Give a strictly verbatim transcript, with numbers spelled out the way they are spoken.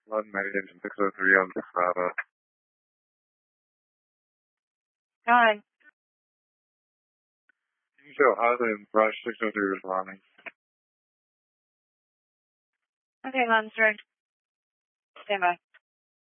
London ninety-eight six oh three on Savannah. Hi. You can show Island Rush six oh three responding. Okay, Lance Road. Stand by.